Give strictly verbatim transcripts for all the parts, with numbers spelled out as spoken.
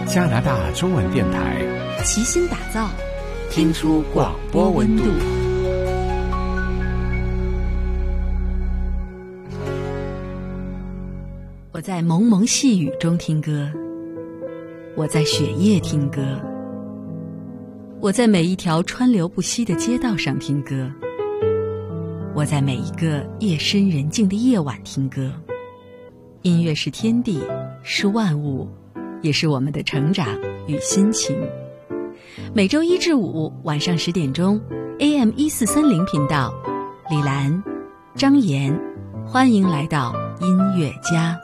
加拿大中文电台， 齐心打造， 听出广播温度。 我在蒙蒙细雨中听歌，我在雪夜听歌，我在每一条川流不息的街道上听歌，我在每一个夜深人静的夜晚听歌。音乐是天地，是万物，也是我们的成长与心情。每周一至五晚上十点钟 A M 一四三零频道，李兰、张岩，欢迎来到音乐家。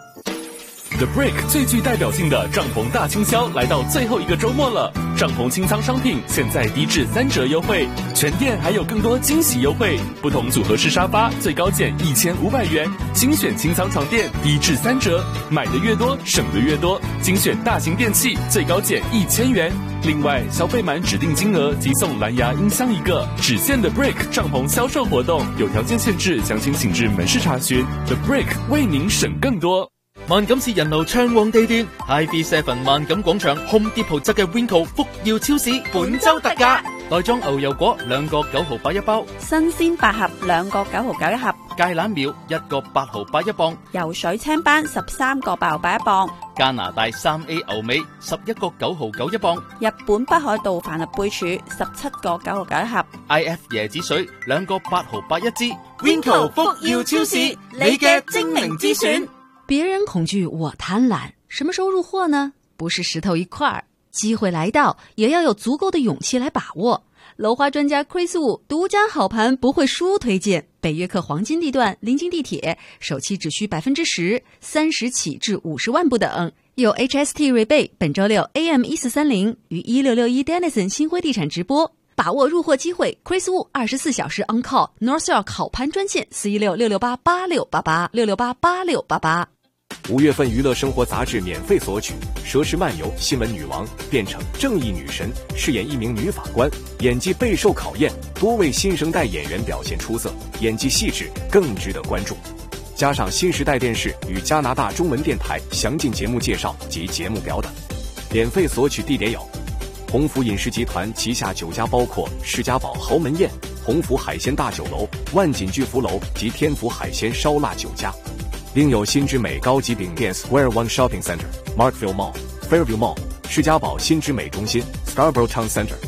The Brick 最具代表性的帐篷大清销来到最后一个周末了，帐篷清仓商品现在低至三折优惠，全店还有更多惊喜优惠，不同组合式沙发最高减一千五百元，精选清仓床垫低至三折，买的越多省的越多，精选大型电器最高减一千元。另外，消费满指定金额即送蓝牙音箱一个。只限的 Brick 帐篷销售活动，有条件限制，详情请至门市查询。The Brick 为您省更多。 萬錦市人流暢旺地段 ，I V Seven 萬錦廣場 Home Depot 側嘅 Winco 福耀超市本周特價，袋裝牛油果兩個九毫八一包， 新鮮百合兩個九毫九一盒， 芥蘭苗一個八毫八一磅， 游水青斑十三個八毫八一磅， 加拿大三 A 牛尾十一個九毫九一磅， 日本北海道帆立貝柱十七個九毫九一盒 ，I F 椰子水兩個八毫八一支 ，Winco 福耀超市你嘅精明之選。 別人恐懼我貪婪，什麼時候入貨呢？不是石頭一塊，機會來到也要有足夠的勇氣來把握。樓花專家 Chris Wu 獨家好盤不會輸推薦，北約克黃金地段臨近地鐵，首期只需百分之十，三十起至五十萬不等。有 H S T rebate， 本周六 A M 一四三零於一六六一 Denison 新輝地產直播，把握入貨機會。Chris Wu 二十四小時 on call， North York 好盤專線四一六六六八八六八八六六八八六八八。 五月份娱乐生活杂志免费索取，佘诗漫游新闻女王变成正义女神，饰演一名女法官，演技备受考验，多位新生代演员表现出色，演技细致更值得关注。加上新时代电视与加拿大中文电台详尽节目介绍及节目表等。免费索取地点有鸿福饮食集团旗下酒家，包括世家堡豪门宴、鸿福海鲜大酒楼、万锦巨福楼及天福海鲜烧腊酒家。另有新之美高级饼店 Square One Shopping Center、Markville Mall、Fairview Mall、世家堡新之美中心、Scarborough Town Center。